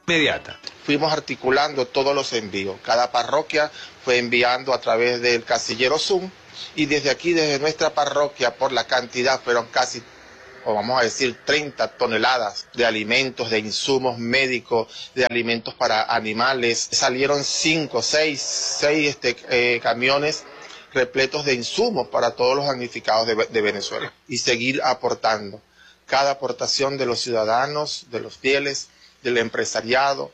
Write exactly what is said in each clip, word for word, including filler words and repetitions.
inmediata. Fuimos articulando todos los envíos. Cada parroquia fue enviando a través del casillero Zoom y desde aquí, desde nuestra parroquia, por la cantidad, fueron casi, o vamos a decir, treinta toneladas de alimentos, de insumos médicos, de alimentos para animales. Salieron cinco, seis, seis este, eh, camiones repletos de insumos para todos los damnificados de, de Venezuela. Y seguir aportando. Cada aportación de los ciudadanos, de los fieles, del empresariado.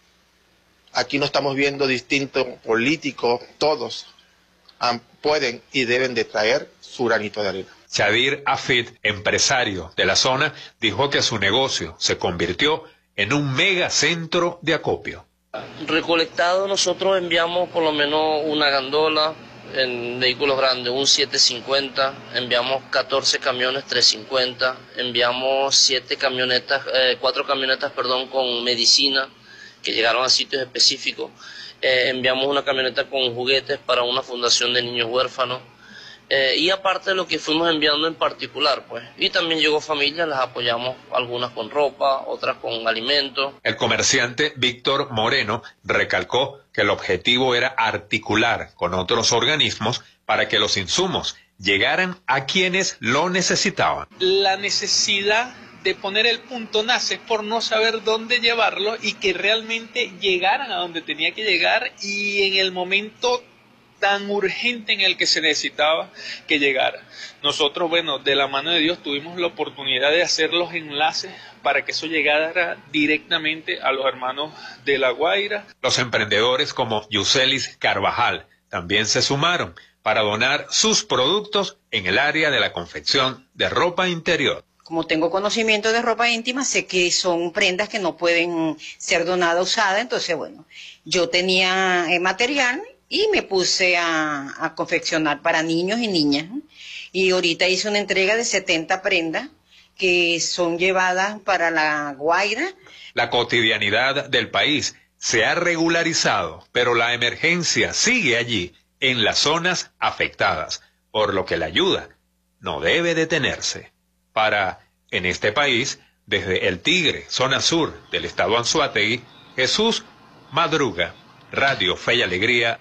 Aquí no estamos viendo distintos políticos, todos um, pueden y deben de traer su granito de arena. Shadir Afid, empresario de la zona, dijo que su negocio se convirtió en un megacentro de acopio. Recolectado nosotros enviamos por lo menos una gandola en vehículos grandes, un siete cincuenta, enviamos catorce camiones tres cincuenta, enviamos siete camionetas, eh, cuatro camionetas, perdón, con medicina que llegaron a sitios específicos, eh, enviamos una camioneta con juguetes para una fundación de niños huérfanos, eh, y aparte de lo que fuimos enviando en particular, pues, y también llegó familia, las apoyamos, algunas con ropa, otras con alimentos. El comerciante Víctor Moreno recalcó que el objetivo era articular con otros organismos para que los insumos llegaran a quienes lo necesitaban. La necesidad de poner el punto nace por no saber dónde llevarlo y que realmente llegaran a donde tenía que llegar y en el momento tan urgente en el que se necesitaba que llegara. Nosotros, bueno, de la mano de Dios tuvimos la oportunidad de hacer los enlaces para que eso llegara directamente a los hermanos de La Guaira. Los emprendedores como Yuselis Carvajal también se sumaron para donar sus productos en el área de la confección de ropa interior. Como tengo conocimiento de ropa íntima, sé que son prendas que no pueden ser donadas, usadas, entonces, bueno, yo tenía eh, material y me puse a, a confeccionar para niños y niñas. Y ahorita hice una entrega de setenta prendas que son llevadas para La Guaira. La cotidianidad del país se ha regularizado, pero la emergencia sigue allí, en las zonas afectadas, por lo que la ayuda no debe detenerse. Para En este país, desde El Tigre, zona sur del estado Anzoátegui, Jesús Madruga, Radio Fe y Alegría.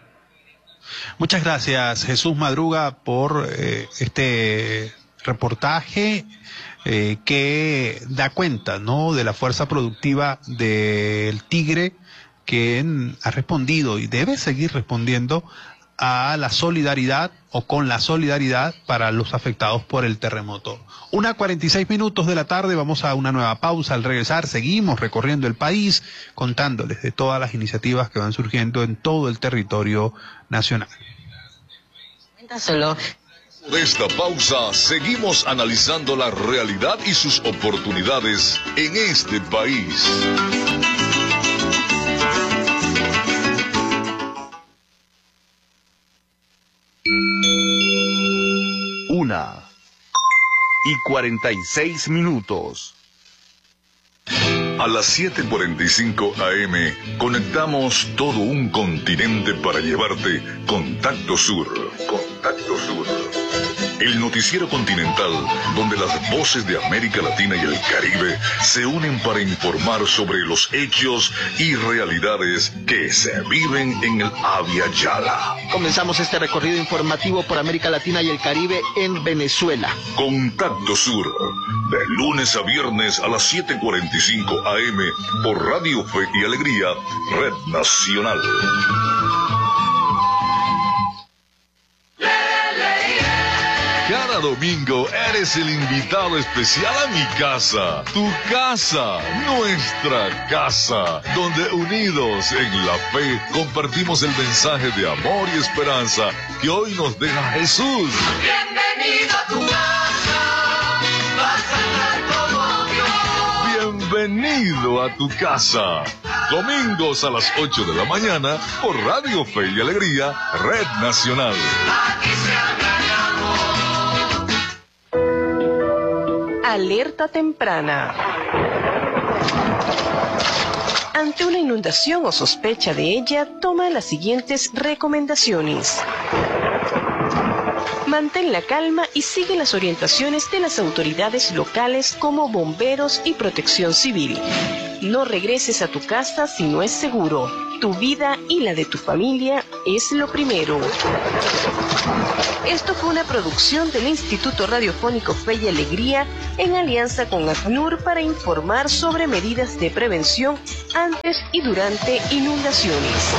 Muchas gracias, Jesús Madruga, por eh, este reportaje eh, que da cuenta, ¿no?, de la fuerza productiva del Tigre, que ha respondido y debe seguir respondiendo a la solidaridad o con la solidaridad para los afectados por el terremoto. Una cuarenta y seis minutos de la tarde, vamos a una nueva pausa. Al regresar seguimos recorriendo el país contándoles de todas las iniciativas que van surgiendo en todo el territorio nacional. De esta pausa seguimos analizando la realidad y sus oportunidades en este país. Una y cuarenta y seis minutos. A las siete cuarenta y cinco A M conectamos todo un continente para llevarte Contacto Sur. Contacto Sur. El noticiero continental donde las voces de América Latina y el Caribe se unen para informar sobre los hechos y realidades que se viven en el Abya Yala. Comenzamos este recorrido informativo por América Latina y el Caribe en Venezuela. Contacto Sur, de lunes a viernes a las siete cuarenta y cinco A M por Radio Fe y Alegría, Red Nacional. Cada domingo eres el invitado especial a mi casa, tu casa, nuestra casa, donde unidos en la fe compartimos el mensaje de amor y esperanza que hoy nos deja Jesús. Bienvenido a tu casa, vas a estar como Dios. Bienvenido a tu casa. Domingos a las ocho de la mañana por Radio Fe y Alegría, Red Nacional. Aquí se habla de amor. Alerta temprana. Ante una inundación o sospecha de ella, toma las siguientes recomendaciones. Mantén la calma y sigue las orientaciones de las autoridades locales como bomberos y protección civil. No regreses a tu casa si no es seguro. Tu vida y la de tu familia es lo primero. Esto fue una producción del Instituto Radiofónico Fe y Alegría en alianza con ACNUR para informar sobre medidas de prevención antes y durante inundaciones.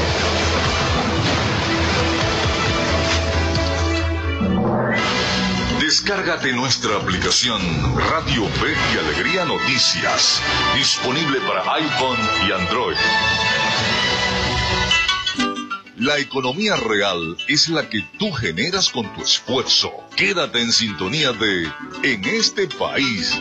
Descárgate nuestra aplicación Radio Fe y Alegría Noticias, disponible para iPhone y Android. La economía real es la que tú generas con tu esfuerzo. Quédate en sintonía de En este país.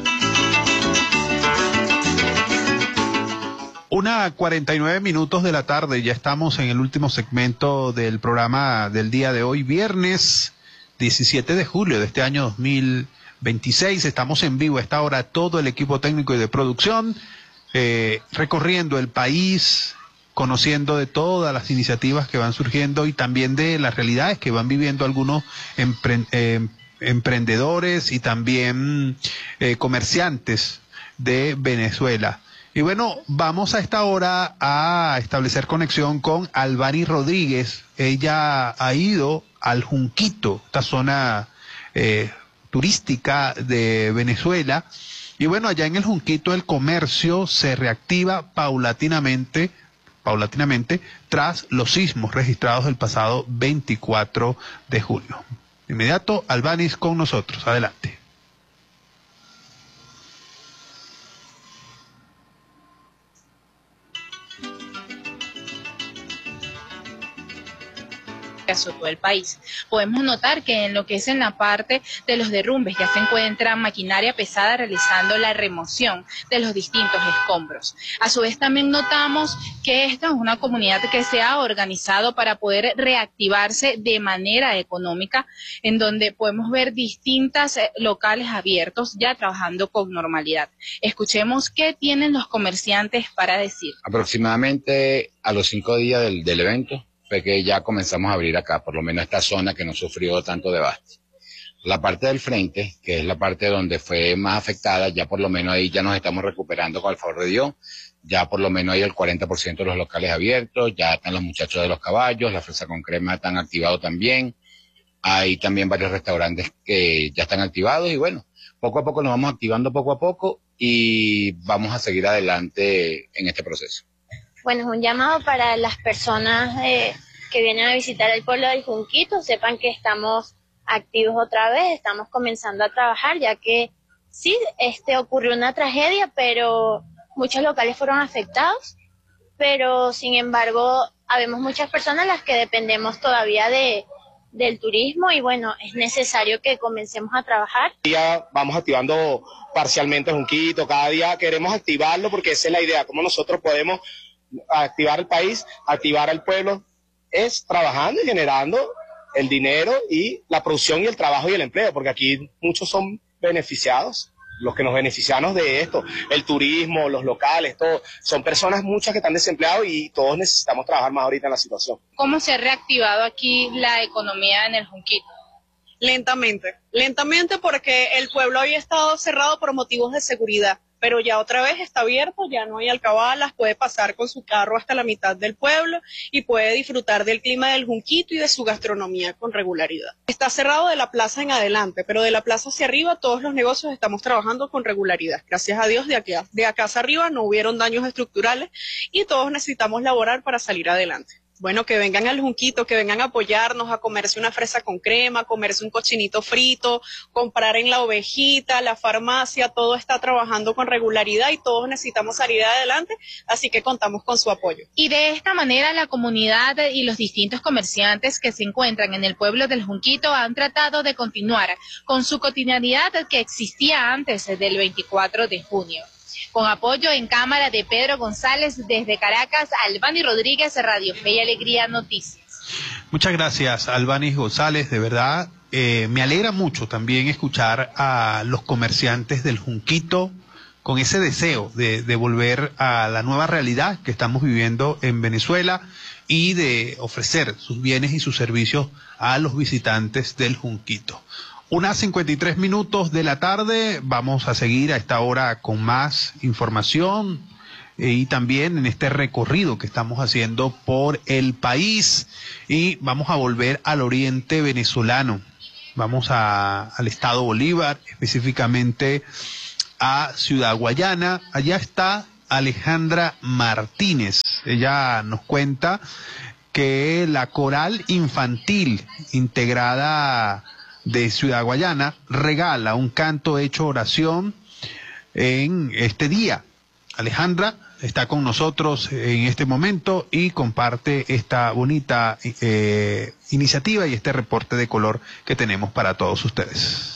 Una cuarenta y nueve minutos de la tarde, ya estamos en el último segmento del programa del día de hoy, viernes diecisiete de julio de este año dos mil veintiséis. Estamos en vivo a esta hora, todo el equipo técnico y de producción, eh, recorriendo el país, conociendo de todas las iniciativas que van surgiendo y también de las realidades que van viviendo algunos empre eh, emprendedores y también eh, comerciantes de Venezuela. Y bueno, vamos a esta hora a establecer conexión con Albany Rodríguez. Ella ha ido al Junquito, esta zona eh, turística de Venezuela. Y bueno, allá en el Junquito el comercio se reactiva paulatinamente, paulatinamente tras los sismos registrados el pasado veinticuatro de junio. De inmediato, Albany con nosotros. Adelante. Todo el país. Podemos notar que en lo que es en la parte de los derrumbes ya se encuentra maquinaria pesada realizando la remoción de los distintos escombros. A su vez también notamos que esta es una comunidad que se ha organizado para poder reactivarse de manera económica, en donde podemos ver distintos locales abiertos ya trabajando con normalidad. Escuchemos qué tienen los comerciantes para decir. Aproximadamente a los cinco días del, del evento fue que ya comenzamos a abrir acá, por lo menos esta zona que no sufrió tanto devaste. La parte del frente, que es la parte donde fue más afectada, ya por lo menos ahí ya nos estamos recuperando con el favor de Dios, ya por lo menos hay el cuarenta por ciento de los locales abiertos, ya están los muchachos de los caballos, la fresa con crema están activados también, hay también varios restaurantes que ya están activados y bueno, poco a poco nos vamos activando poco a poco y vamos a seguir adelante en este proceso. Bueno, es un llamado para las personas eh, que vienen a visitar el pueblo del Junquito, sepan que estamos activos otra vez, estamos comenzando a trabajar, ya que sí, este ocurrió una tragedia, pero muchos locales fueron afectados, pero sin embargo, habemos muchas personas las que dependemos todavía de, del turismo y bueno, es necesario que comencemos a trabajar. Ya vamos activando parcialmente Junquito, cada día queremos activarlo porque esa es la idea, cómo nosotros podemos activar el país, activar al pueblo, es trabajando y generando el dinero y la producción y el trabajo y el empleo, porque aquí muchos son beneficiados, los que nos beneficiamos de esto, el turismo, los locales, todo, son personas muchas que están desempleados y todos necesitamos trabajar más ahorita en la situación. ¿Cómo se ha reactivado aquí la economía en el Junquito? Lentamente, lentamente porque el pueblo había estado cerrado por motivos de seguridad. Pero ya otra vez está abierto, ya no hay alcabalas, puede pasar con su carro hasta la mitad del pueblo y puede disfrutar del clima del Junquito y de su gastronomía con regularidad. Está cerrado de la plaza en adelante, pero de la plaza hacia arriba todos los negocios estamos trabajando con regularidad. Gracias a Dios de aquí a, de acá hacia arriba no hubieron daños estructurales y todos necesitamos laborar para salir adelante. Bueno, que vengan al Junquito, que vengan a apoyarnos, a comerse una fresa con crema, a comerse un cochinito frito, comprar en la ovejita, la farmacia, todo está trabajando con regularidad y todos necesitamos salir adelante, así que contamos con su apoyo. Y de esta manera la comunidad y los distintos comerciantes que se encuentran en el pueblo del Junquito han tratado de continuar con su cotidianidad que existía antes del veinticuatro de junio. Con apoyo en cámara de Pedro González desde Caracas, Albany Rodríguez, Radio Fe y Alegría Noticias. Muchas gracias, Albany González, de verdad. Eh, me alegra mucho también escuchar a los comerciantes del Junquito con ese deseo de, de volver a la nueva realidad que estamos viviendo en Venezuela y de ofrecer sus bienes y sus servicios a los visitantes del Junquito. Unas cincuenta y tres minutos de la tarde, vamos a seguir a esta hora con más información y también en este recorrido que estamos haciendo por el país. Y vamos a volver al oriente venezolano. Vamos a, al estado Bolívar, específicamente a Ciudad Guayana. Allá está Alejandra Martínez. Ella nos cuenta que la coral infantil integrada de Ciudad Guayana regala un canto hecho oración en este día. Alejandra está con nosotros en este momento y comparte esta bonita eh, iniciativa y este reporte de color que tenemos para todos ustedes.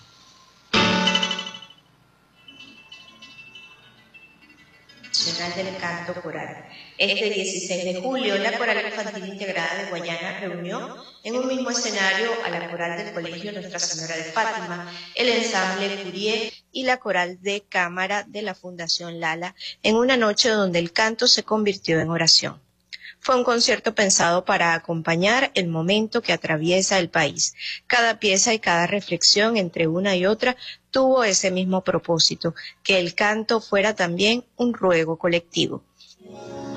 Nacional del Canto Coral. Este dieciséis de julio, la Coral Infantil Integrada de Guayana reunió en un mismo escenario a la Coral del Colegio Nuestra Señora de Fátima, el Ensamble Curie y la Coral de Cámara de la Fundación Lala en una noche donde el canto se convirtió en oración. Fue un concierto pensado para acompañar el momento que atraviesa el país. Cada pieza y cada reflexión entre una y otra tuvo ese mismo propósito, que el canto fuera también un ruego colectivo.